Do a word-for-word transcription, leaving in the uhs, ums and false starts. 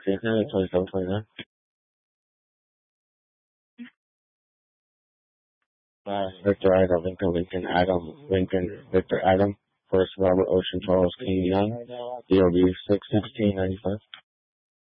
twenty-seven, twenty-nine. Uh, Victor Adam, Lincoln, Lincoln, Adam, Lincoln, Victor Adam, First Robert Ocean Charles King Young, D O B six sixteen ninety five.